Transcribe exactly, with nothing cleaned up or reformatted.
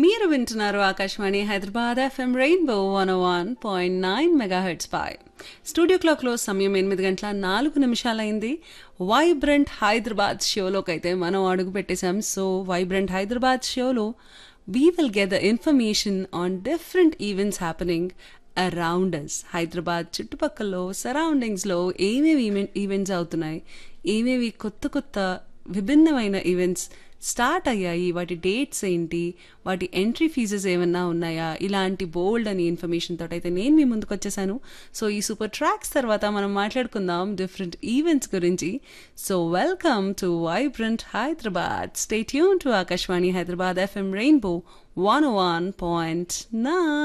మీరు వింటున్నారు Akashvani Hyderabad FM rainbow one one point nine megahertz పై studio క్లాక్లో సమయం ఎనిమిది గంటల నాలుగు నిమిషాలైంది. వైబ్రెంట్ హైదరాబాద్ షోలోకి అయితే మనం అడుగు పెట్టేశాం. సో వైబ్రెంట్ హైదరాబాద్ షోలో we will get the information on different events happening around us. Hyderabad చుట్టుపక్కల సరౌండింగ్స్లో ఏమేమి ఈవెంట్స్ అవుతున్నాయి, ఏమేవి కొత్త కొత్త విభిన్నమైన ఈవెంట్స్ స్టార్ట్ అయ్యాయి, వాటి డేట్స్ ఏంటి, వాటి ఎంట్రీ ఫీజెస్ ఏమన్నా ఉన్నాయా, ఇలాంటి బోల్డ్ అని ఇన్ఫర్మేషన్ తోటి అయితే నేను మీ ముందుకు వచ్చేసాను. సో ఈ సూపర్ ట్రాక్స్ తర్వాత మనం మాట్లాడుకుందాం డిఫరెంట్ ఈవెంట్స్ గురించి. So welcome to vibrant Hyderabad. Stay tune to Akashvani Hyderabad FM rainbow one one point nine.